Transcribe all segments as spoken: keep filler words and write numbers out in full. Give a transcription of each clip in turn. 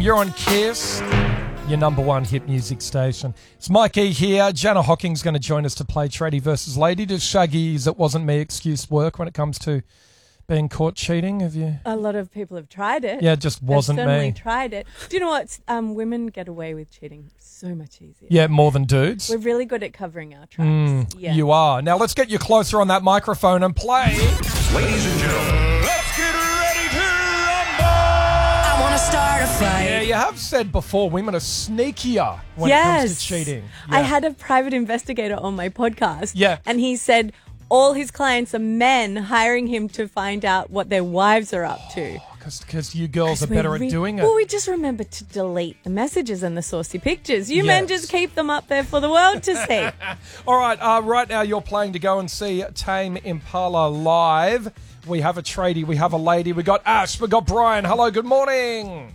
You're on Kiss, your number one hit music station. It's Mikey here. Jana Hocking's going to join us to play Tradie versus Lady. Does Shaggy's "It Wasn't Me" excuse work when it comes to being caught cheating? Have you? A lot of people have tried it. Yeah, it just wasn't They've certainly me. tried it. Do you know what? Um, women get away with cheating so much easier. Yeah, more than dudes. We're really good at covering our tracks. Mm, yeah. You are. Now let's get you closer on that microphone and play. Ladies and gentlemen, let's get ready to rumble! I want to start a fight. Yeah, you have said before women are sneakier when yes. it comes to cheating. I Yeah. had a private investigator on my podcast. Yeah. And he said all his clients are men hiring him to find out what their wives are up to. Because you girls are We're better re- at doing it. Well, we just remember to delete the messages and the saucy pictures. You men Yes. just keep them up there for the world to see. All right, uh, right now you're playing to go and see Tame Impala live. We have a tradie, we have a lady, we got Ash, we got Brian. Hello, good morning.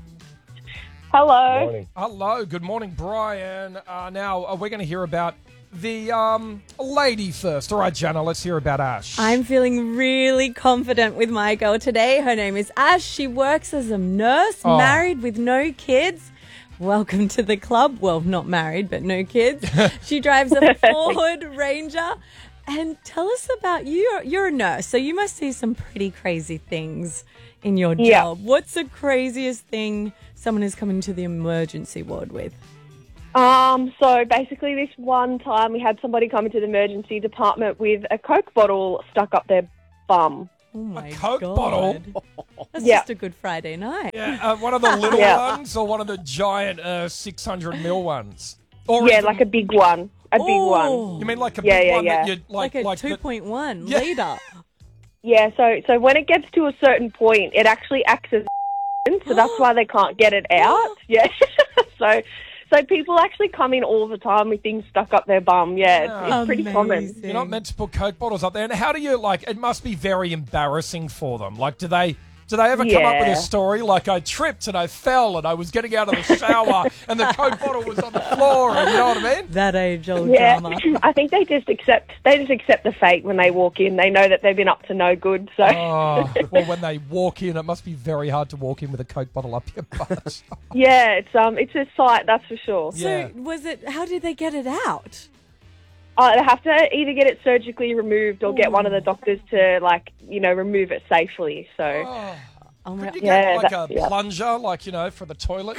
Hello. Hello, good morning, Brian. Uh, now, uh, we're going to hear about the um, lady first. All right, Jana, let's hear about Ash. I'm feeling really confident with my girl today. Her name is Ash. She works as a nurse, Oh. married with no kids. Welcome to the club. Well, not married, but no kids. She drives a Ford Ranger. And tell us about you. You're, you're a nurse, so you must see some pretty crazy things in your Yeah. job. What's the craziest thing someone has come into the emergency ward with? Um, so basically this one time we had somebody come into the emergency department with a Coke bottle stuck up their bum. Oh my Coke God. bottle? That's Yeah. just a good Friday night. yeah, uh, one of the little Yeah. ones or one of the giant uh, six hundred mil ones? Or Yeah, even- like a big one. A big Oh. one. You mean like a Yeah, big yeah, one yeah. that you like, Like, like a the- two point one Yeah. litre. Yeah, so so when it gets to a certain point, it actually acts as so that's why they can't get it out. Yeah. so so people actually come in all the time with things stuck up their bum. Yeah, it's, it's pretty common. Amazing. You're not meant to put Coke bottles up there. And how do you, like, it must be very embarrassing for them. Like, do they do they ever come up with Yeah. a story like I tripped and I fell and I was getting out of the shower and the Coke bottle was on the floor and you know what I mean? That age old Yeah, drama. I think they just accept they just accept the fate when they walk in. They know that they've been up to no good. So Oh, well, when they walk in, it must be very hard to walk in with a Coke bottle up your butt. yeah, it's um it's a sight, that's for sure. Yeah. So was it? How did they get it out? Uh, they have to either get it surgically removed or get one of the doctors to, like, you know, remove it safely. So, Oh, Oh my! could you Yeah, get like a that- yeah. plunger, like, you know, for the toilet?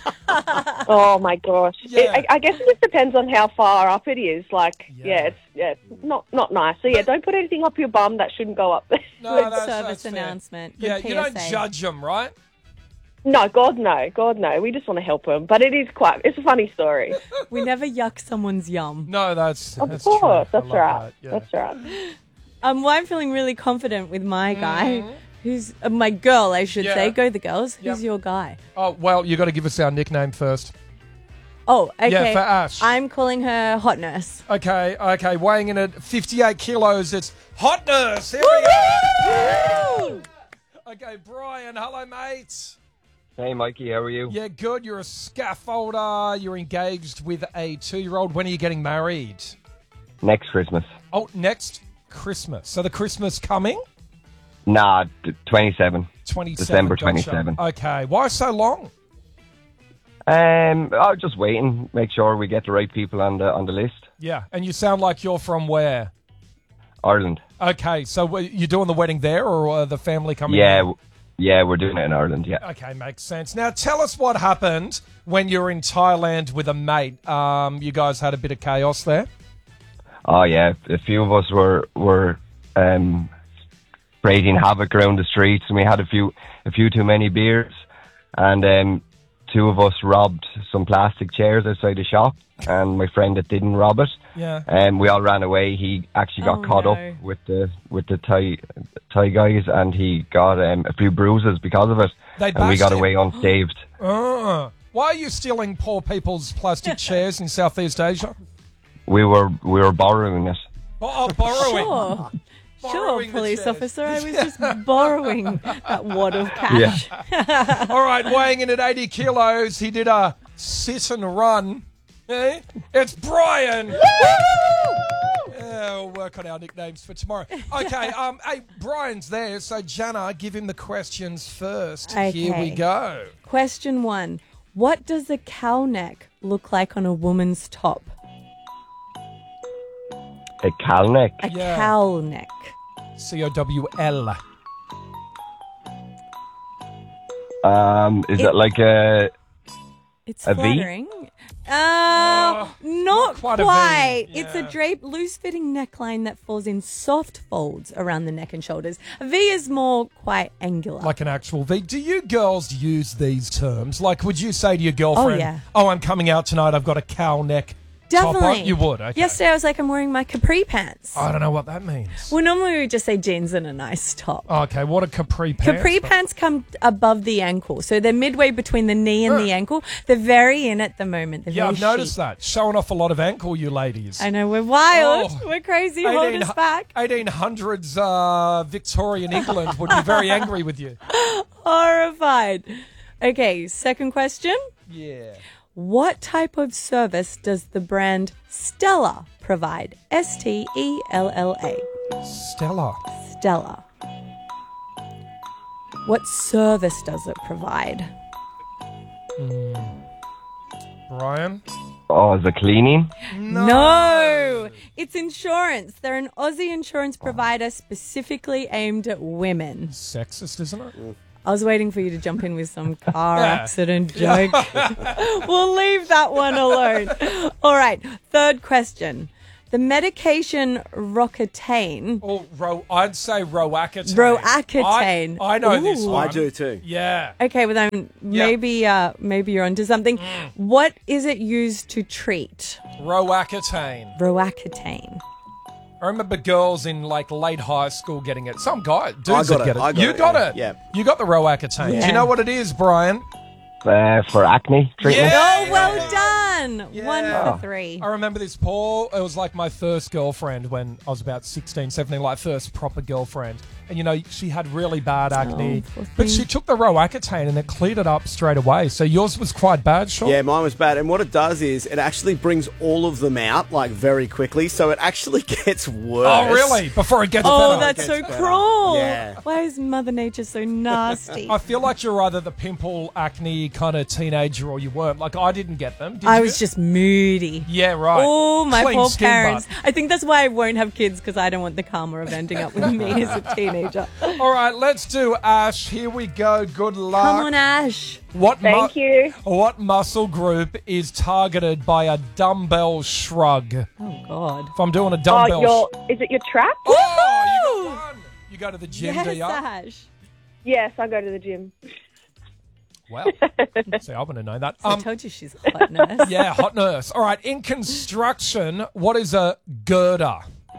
oh my gosh, Yeah. It- I, I guess it just depends on how far up it is. Like, Yeah. yeah, it's yeah, it's not not nice. So yeah, don't put anything up your bum that shouldn't go up there. No, Good that's, service that's fair. announcement. Good Yeah, P you S A. don't judge them, right? No, God no, God no. We just want to help them, but it is quite. It's a funny story. We never yuck someone's yum. No, that's Of that's course, true. I that's love right. that, yeah. That's right. Um, well, I'm feeling really confident with my guy, who's uh, my girl, I should Yeah. say. Go the girls. Yep. Who's your guy? Oh, well, you got to give us our nickname first. Oh, okay. Yeah, for Ash. I'm calling her Hot Nurse. Okay, okay, weighing in at fifty-eight kilos, it's Hot Nurse. Here we go. Okay, Brian, hello, mate. Hey, Mikey, how are you? Yeah, good. You're a scaffolder. You're engaged with a two-year-old. When are you getting married? Next Christmas. Oh, next Christmas. So the Christmas coming? Nah, d- twenty-seven. twenty-seven. December gotcha. twenty-seventh. Okay. Why so long? Um, I was just waiting, make sure we get the right people on the on the list. Yeah, and you sound like you're from where? Ireland. Okay, so w- you're doing the wedding there, or uh, the family coming? Yeah, in? w- yeah, we're doing it in Ireland. Yeah. Okay, makes sense. Now, tell us what happened when you were in Thailand with a mate. Um, you guys had a bit of chaos there. Oh yeah, a few of us were were um creating havoc around the streets, and we had a few a few too many beers, and um. Two of us robbed some plastic chairs outside the shop, and my friend that didn't rob it, Yeah. and we all ran away. He actually got Oh, caught no. up with the with the Thai Thai guys, and he got um, a few bruises because of it, They and we bashed got him. away unscathed. Uh, why are you stealing poor people's plastic chairs in Southeast Asia? We were we were borrowing it. Oh, oh borrowing. Sure. Sure, Borrowing the police chairs. officer. I was just borrowing that wad of cash. All right, weighing in at eighty kilos, he did a sit and run. Eh? It's Brian. Yeah, we'll work on our nicknames for tomorrow. Okay, um, hey, Brian's there, so Jana, give him the questions first. Here we Okay. go. Question one. What does a cowl neck look like on a woman's top? A cowl neck. A Yeah. cowl neck. C O W L. Um, is it, It- like a? It's A V? flattering. Uh, not quite a V, quite. It's a yeah. draped, loose-fitting neckline that falls in soft folds around the neck and shoulders. A V is more quite angular. Like an actual V. Do you girls use these terms? Like, would you say to your girlfriend, yeah. oh, I'm coming out tonight, I've got a cowl neck top Definitely. on? You would, okay. Yesterday I was like, I'm wearing my capri pants. I don't know what that means. Well, normally we just say jeans and a nice top. Okay, what a capri pants. Capri but- pants come above the ankle, so they're midway between the knee and the ankle. They're very in at the moment. They're Yeah, very I've noticed chic. that. Showing off a lot of ankle, you ladies. I know, we're wild. Oh. We're crazy. Hold us back. eighteen hundreds uh, Victorian England would be very angry with you. Horrified. Okay, second question. Yeah. What type of service does the brand Stella provide? S T E L L A. Stella. Stella. What service does it provide? Brian? Oh, is it cleaning? No. It's insurance. They're an Aussie insurance provider specifically aimed at women. Sexist, isn't it? I was waiting for you to jump in with some car accident joke. We'll leave that one alone. All right. Third question. The medication Roaccutane. Oh, ro- I'd say Roaccutane. Roaccutane. I, I know this Ooh. one. I do too. Yeah. Okay, well then maybe uh, maybe you're onto something. What is it used to treat? Roaccutane. Roaccutane. I remember girls in like late high school getting it. Some guy, dudes I got that it, get it. I got you it, got yeah, it. yeah. You got the Roaccutane. Do Yeah. you know what it is, Brian? Uh, for acne treatment? Oh, well done. Yeah. One for three. I remember this, Paul. It was like my first girlfriend when I was about sixteen, seventeen, like first proper girlfriend. And, you know, she had really bad acne. Oh, poor but thing. she took the Roaccutane and it cleared it up straight away. So yours was quite bad, Sean? Yeah, mine was bad. And what it does is it actually brings all of them out like very quickly. So it actually gets worse. Oh, really? Before it gets Oh, better? that's so gets better. cruel. Yeah. Why is Mother Nature so nasty? I feel like you're either the pimple, acne kind of teenager or you weren't. Like, I didn't get them. Did I you? was just moody. Yeah, right. Oh, my Clean poor skin, parents. but- I think that's why I won't have kids, because I don't want the karma of ending up with me as a teenager. All right, let's do Ash. Here we go. Good luck. Come on, Ash. What mu- Thank you. What muscle group is targeted by a dumbbell shrug? Oh, God. If I'm doing a Oh, dumbbell your sh- is it your trap? Oh, you got one. You go to the gym, do Yes, you? Ash. Yes, I go to the gym. Well, see, I wouldn't have known that. I Um, told you she's a hot nurse. yeah, hot nurse. All right, in construction, what is a girder?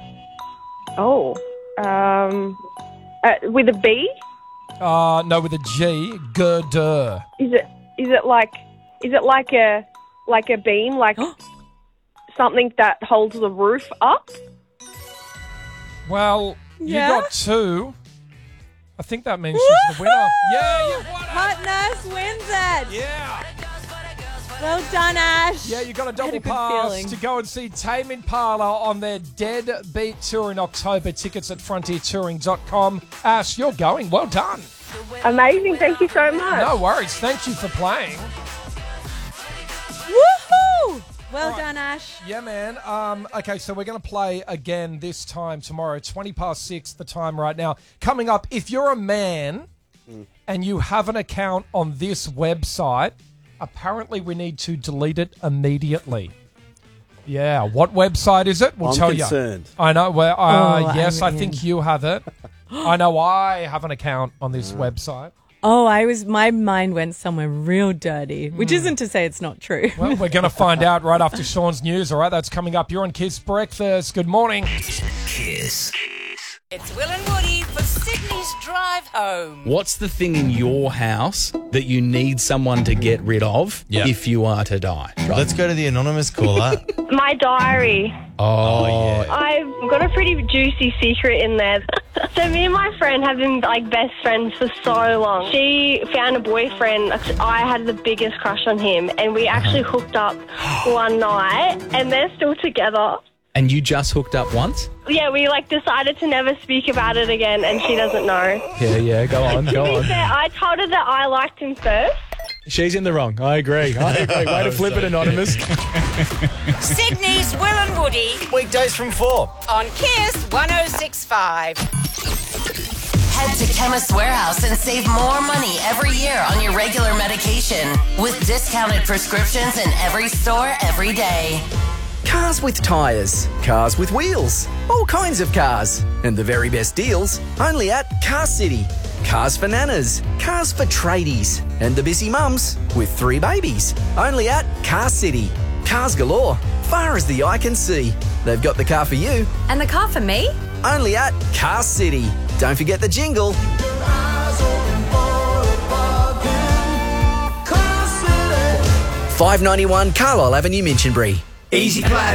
Oh, um, uh, with a B? Uh, no, with a G. Girder. Is it is it like is it like a like a beam, like something that holds the roof up? Well, Yeah? you got two. I think that means she's the winner. Yeah, you won it. Hot nurse wins it. Yeah. Well done, Ash. Yeah, you got a I had double a good pass feeling. to go and see Tame Impala on their Dead Beat Tour in October. Tickets at frontier touring dot com. Ash, you're going. Well done. Amazing! Thank you so much. No worries. Thank you for playing. Woohoo! Well Right. done, Ash. Yeah, man. Um, okay, so we're going to play again this time tomorrow, twenty past six, the time right now. Coming up, if you're a man and you have an account on this website, apparently we need to delete it immediately. Yeah, what website is it? We'll I'm tell concerned. you. I know. Well, uh, Oh, yes, I I'm think in. you have it. I know I have an account on this website. Oh, I was. My mind went somewhere real dirty, which isn't to say it's not true. Well, we're going to find out right after Sean's news. All right, that's coming up. You're on Kiss Breakfast. Good morning. Kiss. It's Will and Woody for Sydney's Drive Home. What's the thing in your house that you need someone to get rid of Yeah. if you are to die? Right. Let's go to the anonymous caller. My diary. Oh, yeah. I've got a pretty juicy secret in there. So me and my friend have been like best friends for so long. She found a boyfriend. I had the biggest crush on him, and we actually hooked up one night, and they're still together. And you just hooked up once? Yeah, we like decided to never speak about it again, and she doesn't know. Yeah, yeah, go on, To go be on. fair, I told her that I liked him first. She's in the wrong. I agree. I agree. Way to flip it, Anonymous. Sydney's Will and Woody Weekdays from four. on Kiss one oh six point five. Head to Chemist Warehouse and save more money every year on your regular medication with discounted prescriptions in every store every day. Cars with tyres, cars with wheels, all kinds of cars. And the very best deals only at Car City. Cars for nanas, cars for tradies, and the busy mums with three babies. Only at Car City. Cars galore, far as the eye can see. They've got the car for you. And the car for me? Only at Car City. Don't forget the jingle. five ninety-one Carlisle Avenue, Minchinbury. Easy plan.